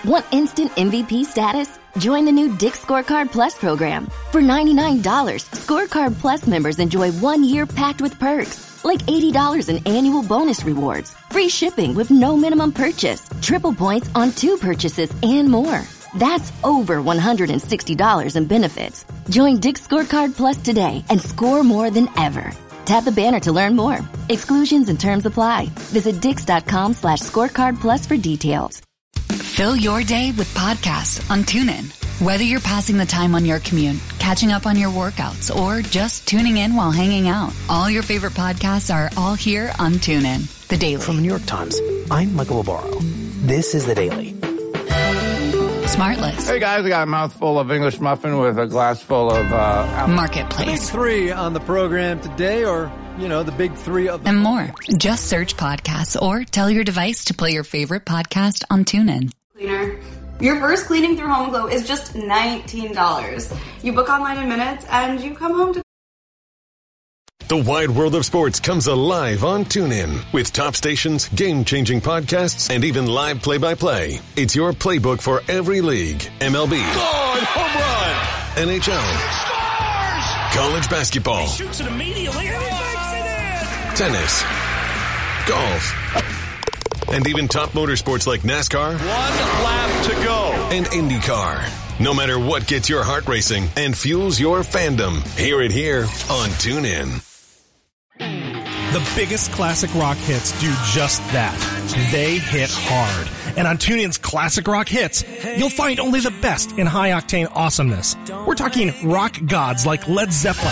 Want instant M V P status? Join the new Dick's Scorecard Plus program. For ninety-nine dollars, Scorecard Plus members enjoy one year packed with perks, like eighty dollars in annual bonus rewards, free shipping with no minimum purchase, triple points on two purchases, and more. That's over one hundred sixty dollars in benefits. Join Dick's Scorecard Plus today and score more than ever. Tap the banner to learn more. Exclusions and terms apply. Visit dix.com slash scorecard plus for details. Fill your day with podcasts on TuneIn. Whether you're passing the time on your commute, catching up on your workouts, or just tuning in while hanging out, all your favorite podcasts are all here on TuneIn. The Daily. From the New York Times, I'm Michael Barbaro. This is The Daily. Smartless. Hey guys, I got a mouthful of English muffin with a glass full of uh, Marketplace. Big three on the program today, or, you know, the big three of the and more. Just search podcasts or tell your device to play your favorite podcast on TuneIn. Cleaner. Your first cleaning through Home Glow is just nineteen dollars. You book online in minutes and you come home to... The wide world of sports comes alive on TuneIn with top stations, game-changing podcasts, and even live play-by-play. It's your playbook for every league. M L B. God, home run! N H L. Scores! College basketball. He shoots it immediately and he makes it in! Tennis. Golf. And even top motorsports like NASCAR. One lap to go. And IndyCar. No matter what gets your heart racing and fuels your fandom, hear it here on TuneIn. The biggest classic rock hits do just that. They hit hard. And on TuneIn's Classic Rock Hits, you'll find only the best in high-octane awesomeness. We're talking rock gods like Led Zeppelin,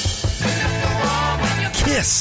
Kiss,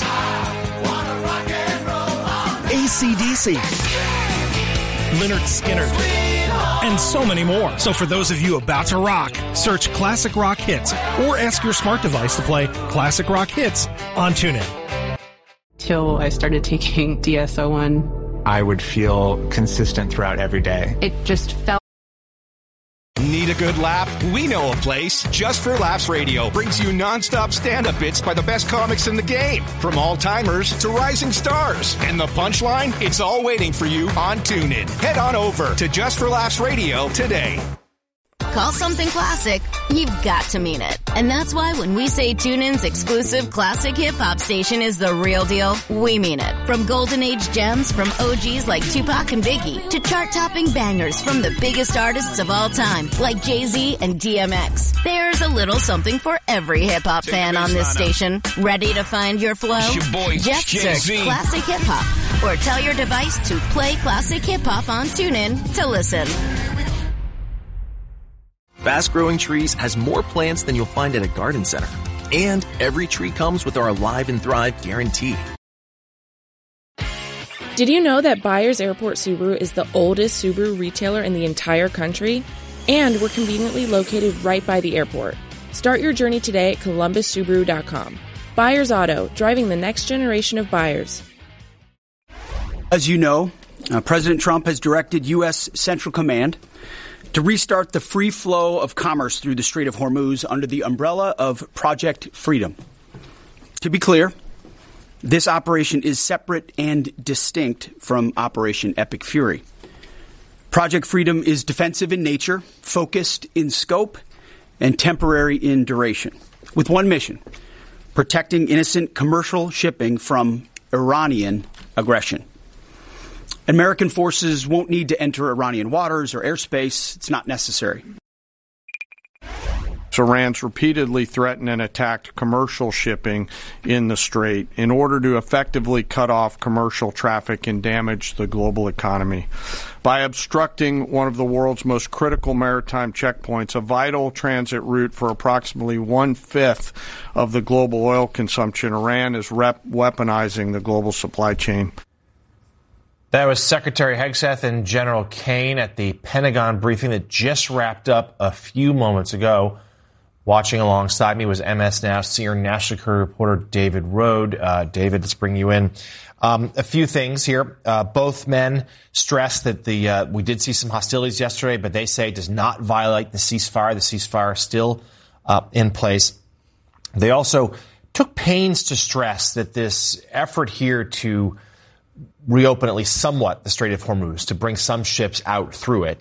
A C D C, Lynyrd Skynyrd, and so many more. So for those of you about to rock, search Classic Rock Hits or ask your smart device to play Classic Rock Hits on TuneIn. Till I started taking D S O one, I would feel consistent throughout every day. it just felt Need a good laugh? We know a place. Just for Laughs Radio brings you nonstop stand-up bits by the best comics in the game, from all-timers to rising stars. And the punchline? It's all waiting for you on TuneIn. Head on over to Just for Laughs Radio today. Call something classic, you've got to mean it. And that's why when we say TuneIn's exclusive classic hip-hop station is the real deal, we mean it. From golden age gems from O Gs like Tupac and Biggie to chart-topping bangers from the biggest artists of all time like Jay-Z and D M X. There's a little something for every hip-hop fan on this station. Ready to find your flow? It's your boy, Just Jay-Z. search classic hip-hop or tell your device to play classic hip-hop on TuneIn to listen. Fast Growing Trees has more plants than you'll find at a garden center. And every tree comes with our Alive and Thrive guarantee. Did you know that Byers Airport Subaru is the oldest Subaru retailer in the entire country? And we're conveniently located right by the airport. Start your journey today at columbus subaru dot com. Byers Auto, driving the next generation of buyers. As you know, uh, President Trump has directed U S Central Command to restart the free flow of commerce through the Strait of Hormuz under the umbrella of Project Freedom. To be clear, this operation is separate and distinct from Operation Epic Fury. Project Freedom is defensive in nature, focused in scope, and temporary in duration, with one mission: protecting innocent commercial shipping from Iranian aggression. American forces won't need to enter Iranian waters or airspace. It's not necessary. Iran's repeatedly threatened and attacked commercial shipping in the Strait in order to effectively cut off commercial traffic and damage the global economy. By obstructing one of the world's most critical maritime checkpoints, a vital transit route for approximately one-fifth of the global oil consumption, Iran is rep- weaponizing the global supply chain. That was Secretary Hegseth and General Kane at the Pentagon briefing that just wrapped up a few moments ago. Watching alongside me was M S Now senior national security reporter David Rode. Uh, David, let's bring you in. Um, a few things here. Uh, both men stressed that the uh, we did see some hostilities yesterday, but they say it does not violate the ceasefire. The ceasefire is still uh, in place. They also took pains to stress that this effort here to reopen at least somewhat the Strait of Hormuz, to bring some ships out through it,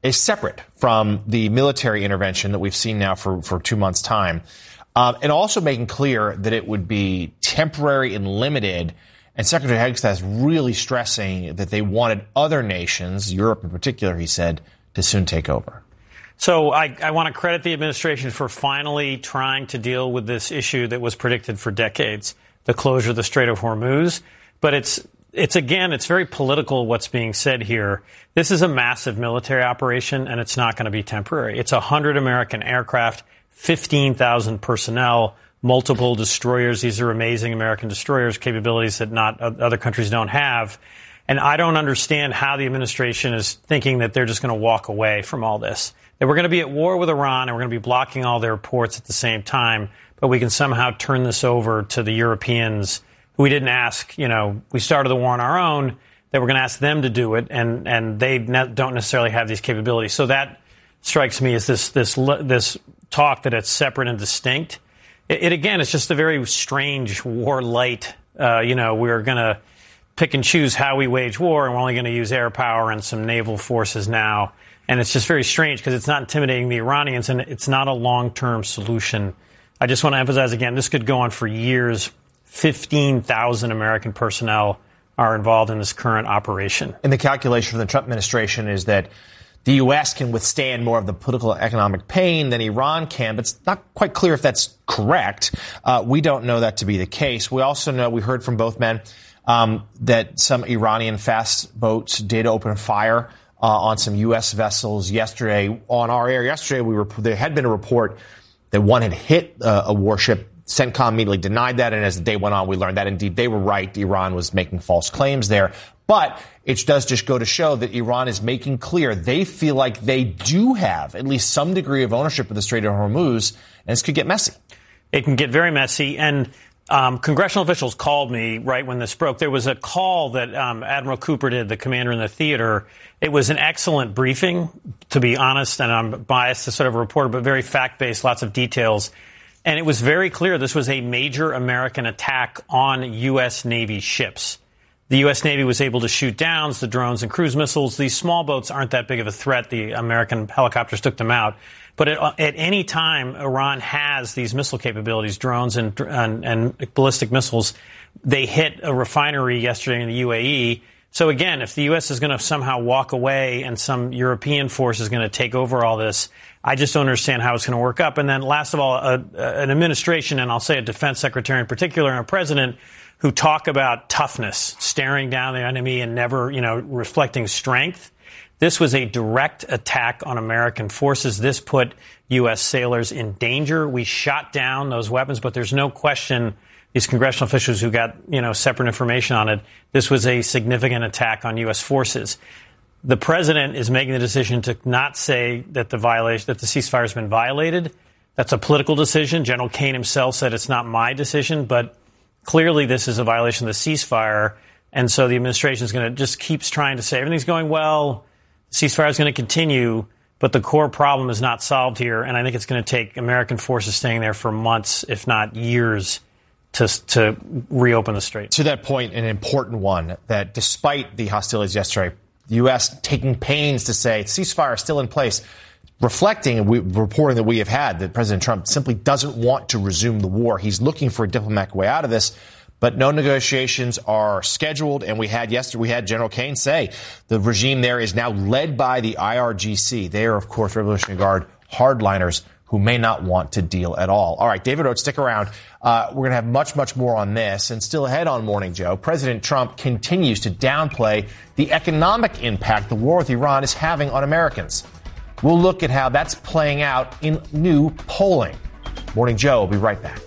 is separate from the military intervention that we've seen now for, for two months' time. Um, and also making clear that it would be temporary and limited. And Secretary Hagestad is really stressing that they wanted other nations, Europe in particular, he said, to soon take over. So I, I want to credit the administration for finally trying to deal with this issue that was predicted for decades, the closure of the Strait of Hormuz. But it's, it's again, it's very political what's being said here. This is a massive military operation, and it's not going to be temporary. It's one hundred American aircraft, fifteen thousand personnel, multiple destroyers. These are amazing American destroyers, capabilities that not other countries don't have. And I don't understand how the administration is thinking that they're just going to walk away from all this. That we're going to be at war with Iran and we're going to be blocking all their ports at the same time, but we can somehow turn this over to the Europeans who we didn't ask. You know, we started the war on our own, that we're going to ask them to do it, and, and they ne- don't necessarily have these capabilities. So that strikes me as this, this, this talk that it's separate and distinct. It, it again, it's just a very strange war light. Uh, you know, we're going to pick and choose how we wage war, and we're only going to use air power and some naval forces now. And it's just very strange because it's not intimidating the Iranians, and it's not a long-term solution. I just want to emphasize again, this could go on for years. fifteen thousand American personnel are involved in this current operation. And the calculation from the Trump administration is that the U S can withstand more of the political and economic pain than Iran can, but it's not quite clear if that's correct. Uh, we don't know that to be the case. We also know, we heard from both men, um, that some Iranian fast boats did open fire uh, on some U S vessels yesterday. On our air yesterday, we were, there had been a report that one had hit uh, a warship. CENTCOM immediately denied that, and as the day went on, we learned that indeed they were right. Iran was making false claims there. But it does just go to show that Iran is making clear they feel like they do have at least some degree of ownership of the Strait of Hormuz, and this could get messy. It can get very messy, and um, congressional officials called me right when this broke. There was a call that um, Admiral Cooper did, the commander in the theater. It was an excellent briefing, to be honest, and I'm biased to sort of a reporter, but very fact-based, lots of details. And it was very clear this was a major American attack on U S. Navy ships. The U S. Navy was able to shoot down the drones and cruise missiles. These small boats aren't that big of a threat. The American helicopters took them out. But at, at any time Iran has these missile capabilities, drones and, and, and ballistic missiles, they hit a refinery yesterday in the U A E. So again, if the U S is going to somehow walk away and some European force is going to take over all this, I just don't understand how it's going to work up. And then last of all, a, a, an administration, and I'll say a defense secretary in particular, and a president who talk about toughness, staring down the enemy and never, you know, reflecting strength. This was a direct attack on American forces. This put U S sailors in danger. We shot down those weapons, but there's no question these congressional officials who got, you know, separate information on it, this was a significant attack on U S forces. The president is making the decision to not say that the violation, that the ceasefire has been violated. That's a political decision. General Kane himself said it's not my decision, but clearly this is a violation of the ceasefire. And so the administration is going to just keeps trying to say everything's going well. Ceasefire is going to continue, but the core problem is not solved here. And I think it's going to take American forces staying there for months, if not years, to, to reopen the strait. To that point, an important one, that despite the hostilities yesterday, the U S taking pains to say ceasefire is still in place, reflecting and we, reporting that we have had that President Trump simply doesn't want to resume the war. He's looking for a diplomatic way out of this, but no negotiations are scheduled. And we had yesterday, we had General Kane say the regime there is now led by the I R G C. They are, of course, Revolutionary Guard hardliners who may not want to deal at all. All right, David Oates, stick around. Uh, we're going to have much, much more on this. And still ahead on Morning Joe, President Trump continues to downplay the economic impact the war with Iran is having on Americans. We'll look at how that's playing out in new polling. Morning Joe will be right back.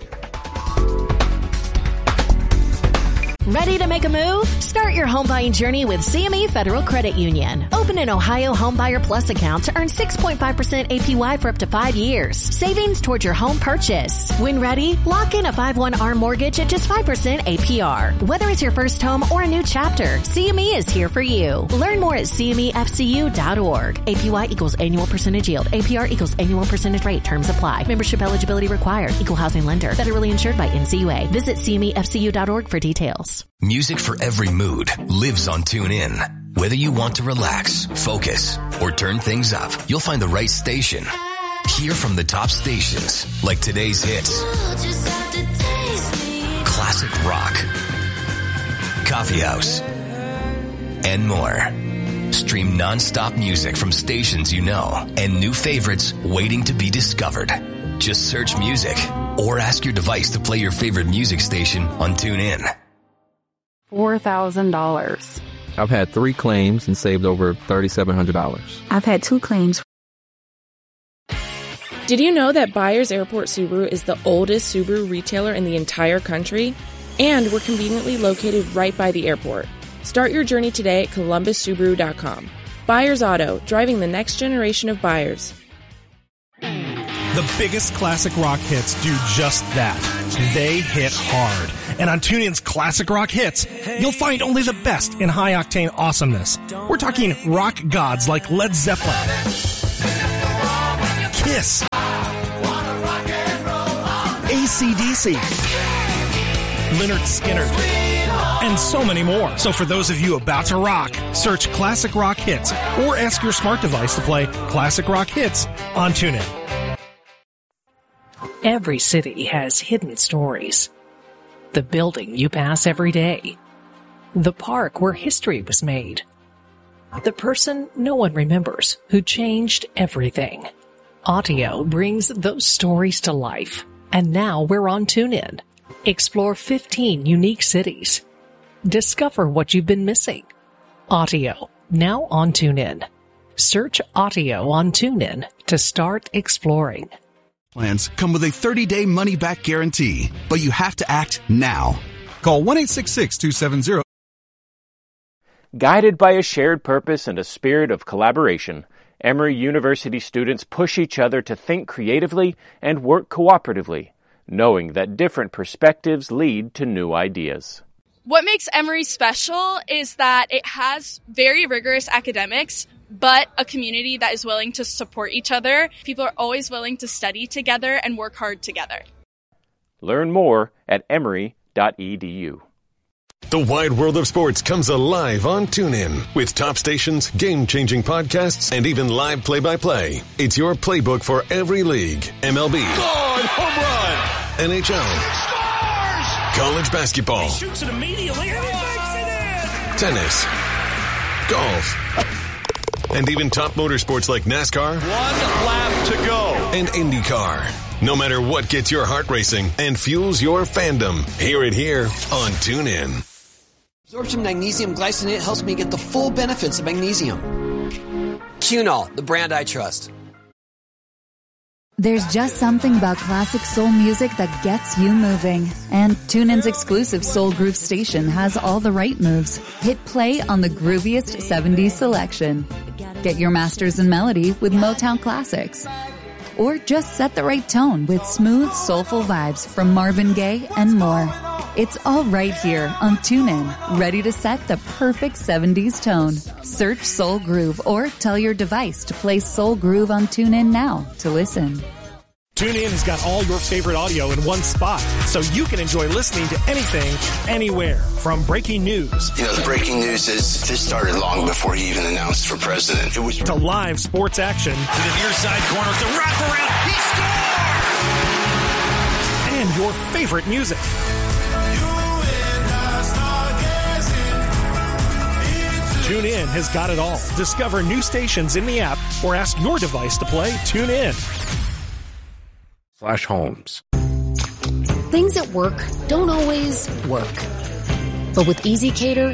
Ready to make a move? Start your home buying journey with C M E Federal Credit Union. Open an Ohio Homebuyer Plus account to earn six point five percent A P Y for up to five years. Savings towards your home purchase. When ready, lock in a five one R mortgage at just five percent A P R. Whether it's your first home or a new chapter, C M E is here for you. Learn more at C M E F C U dot org. A P Y equals annual percentage yield. A P R equals annual percentage rate. Terms apply. Membership eligibility required. Equal housing lender. Federally insured by N C U A. Visit C M E F C U dot org for details. Music for every mood lives on TuneIn. Whether you want to relax, focus, or turn things up, you'll find the right station. Hear from the top stations, like today's hits, classic rock, coffee house, and more. Stream non-stop music from stations you know and new favorites waiting to be discovered. Just search music or ask your device to play your favorite music station on TuneIn. four thousand dollars. I've had three claims and saved over three thousand seven hundred dollars. I've had two claims. Did you know that Byers Airport Subaru is the oldest Subaru retailer in the entire country? And we're conveniently located right by the airport. Start your journey today at columbus subaru dot com. Byers Auto, driving the next generation of buyers. The biggest classic rock hits do just that. They hit hard. And on TuneIn's Classic Rock Hits, you'll find only the best in high-octane awesomeness. We're talking rock gods like Led Zeppelin, Kiss, A C D C, Lynyrd Skynyrd, and so many more. So for those of you about to rock, search Classic Rock Hits or ask your smart device to play Classic Rock Hits on TuneIn. Every city has hidden stories. The building you pass every day. The park where history was made. The person no one remembers who changed everything. Audio brings those stories to life. And now we're on TuneIn. Explore fifteen unique cities. Discover what you've been missing. Audio, now on TuneIn. Search Audio on TuneIn to start exploring. Plans come with a thirty-day money-back guarantee, but you have to act now. Call one eight six six, two seven zero. Guided by a shared purpose and a spirit of collaboration, Emory University students push each other to think creatively and work cooperatively, knowing that different perspectives lead to new ideas. What makes Emory special is that it has very rigorous academics, but a community that is willing to support each other. People are always willing to study together and work hard together. Learn more at emory dot e d u. The wide world of sports comes alive on TuneIn with top stations, game-changing podcasts, and even live play-by-play. It's your playbook for every league. M L B. Gone, home run. N H L. Scores! College basketball. He shoots it immediately and he makes it in! Tennis. Golf. And even top motorsports like NASCAR. One lap to go. And IndyCar. No matter what gets your heart racing and fuels your fandom, hear it here on TuneIn. Absorption magnesium glycinate helps me get the full benefits of magnesium. Cunol, the brand I trust. There's just something about classic soul music that gets you moving. And TuneIn's exclusive Soul Groove station has all the right moves. Hit play on the grooviest seventies selection. Get your masters in melody with Motown classics. Or just set the right tone with smooth, soulful vibes from Marvin Gaye and more. It's all right here on TuneIn, ready to set the perfect seventies tone. Search Soul Groove or tell your device to play Soul Groove on TuneIn now to listen. TuneIn has got all your favorite audio in one spot, so you can enjoy listening to anything, anywhere. From breaking news. You know, the breaking news is this started long before he even announced for president. It was to live sports action. To the near side corner, the wraparound. He scores! And your favorite music. TuneIn has got it all. Discover new stations in the app or ask your device to play TuneIn. Slash Holmes. Things at work don't always work. But with EasyCater,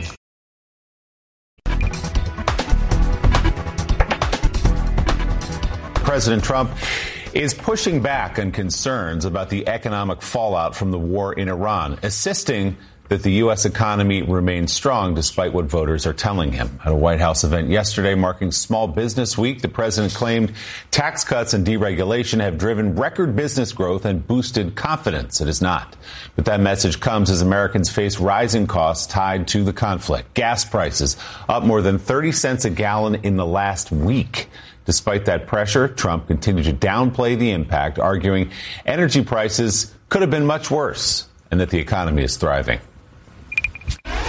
President Trump is pushing back on concerns about the economic fallout from the war in Iran, insisting that the U S economy remains strong despite what voters are telling him. At a White House event yesterday marking Small Business Week, the president claimed tax cuts and deregulation have driven record business growth and boosted confidence. It is not. But that message comes as Americans face rising costs tied to the conflict. Gas prices up more than thirty cents a gallon in the last week. Despite that pressure, Trump continued to downplay the impact, arguing energy prices could have been much worse and that the economy is thriving.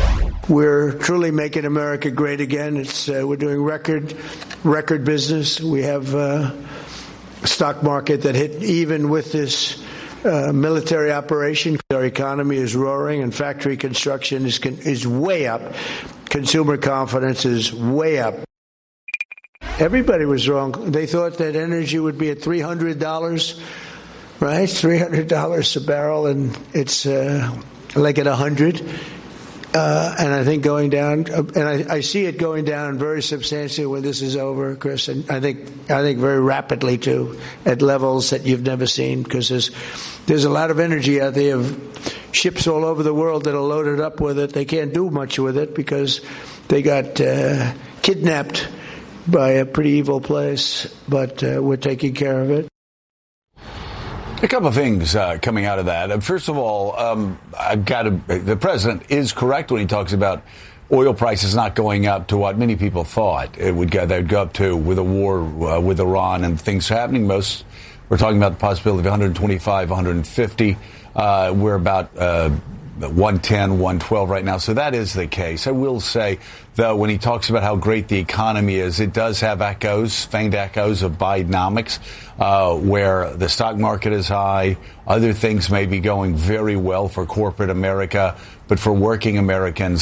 we're truly making America great again. It's uh, we're doing record record business. We have uh, a stock market that hit even with this uh, military operation. Our economy is roaring, and factory construction is is way up. Consumer confidence is way up. Everybody was wrong. They thought that energy would be at three hundred dollars, right? three hundred dollars a barrel, and it's uh, like at one hundred dollars. Uh, and I think going down, uh, and I, I see it going down very substantially when this is over, Chris. And I think, I think very rapidly too, at levels that you've never seen, because there's, there's a lot of energy out there of ships all over the world that are loaded up with it. They can't do much with it because they got uh, kidnapped by a pretty evil place. But uh, we're taking care of it. A couple of things uh, coming out of that. First of all, um, I've got to, the president is correct when he talks about oil prices not going up to what many people thought it would go. They'd go up to with a war uh, with Iran and things happening. Most we're talking about the possibility of one twenty-five, one fifty. Uh, we're about uh, one ten, one twelve right now. So that is the case. I will say, though, when he talks about how great the economy is, it does have echoes, faint echoes of Bidenomics, uh, where the stock market is high. Other things may be going very well for corporate America, but for working Americans,